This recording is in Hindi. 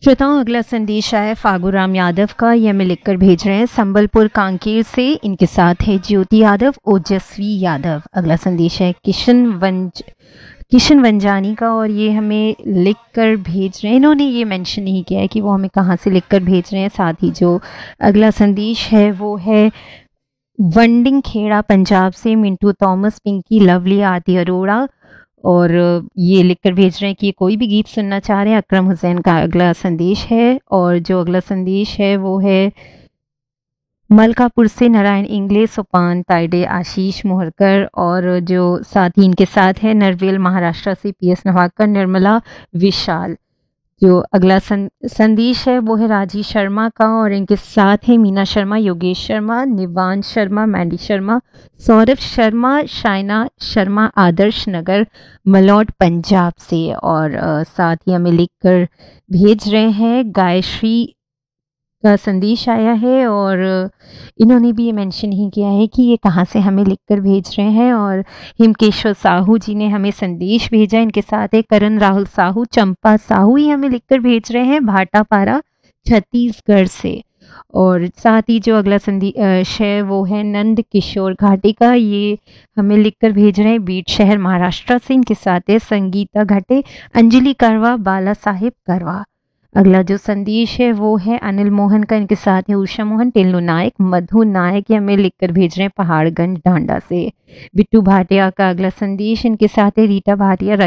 श्रोताओं, अगला संदेश आया फागूराम यादव का। ये हमें लिखकर भेज रहे हैं संबलपुर कांकेर से। इनके साथ है ज्योति यादव, ओजस्वी यादव। अगला संदेश है किशन वंजानी का और ये हमें लिखकर भेज रहे हैं। इन्होंने ये मेंशन नहीं किया है कि वो हमें कहाँ से लिखकर भेज रहे हैं। साथ ही जो अगला संदेश है वो है वंडिंग खेड़ा पंजाब से मिंटू थॉमस, पिंकी, लवली, आदि अरोड़ा। और ये लिखकर भेज रहे हैं कि ये कोई भी गीत सुनना चाह रहे हैं। अकरम हुसैन का अगला संदेश है। और जो अगला संदेश है वो है मलकापुर से नारायण इंग्ले, सोपान ताइडे, आशीष मोहरकर। और जो साथ ही इनके साथ है नरवेल महाराष्ट्र से पीएस नवाकर, निर्मला, विशाल। जो अगला संदेश है वो है राजीव शर्मा का और इनके साथ है मीना शर्मा, योगेश शर्मा, निवांश शर्मा, मैंडी शर्मा, सौरभ शर्मा, शाइना शर्मा, आदर्श नगर, मलौट पंजाब से। और साथ ही हमें लिखकर भेज रहे हैं गायश्री का संदेश आया है। और इन्होंने भी ये मेंशन नहीं किया है कि ये कहाँ से हमें लिखकर भेज रहे हैं। और हिमकेश्वर साहू जी ने हमें संदेश भेजा। इनके साथ है करण राहुल साहू, चंपा साहू, ये हमें लिखकर भेज रहे हैं भाटापारा छत्तीसगढ़ से। और साथ ही जो अगला संदेश है वो है नंद किशोर घाटी का। ये हमें लिखकर भेज रहे हैं बीट शहर महाराष्ट्र से। इनके साथ है संगीता घाटे, अंजलि करवा, बाला साहेब करवा। अगला जो संदेश है वो है अनिल मोहन का। इनके साथ है उषा मोहन, टेल्लू नायक, मधु नायक, ये हमें लिखकर भेज रहे हैं पहाड़गंज डांडा से। बिट्टू भाटिया का अगला संदेश। इनके साथ है रीटा भाटिया,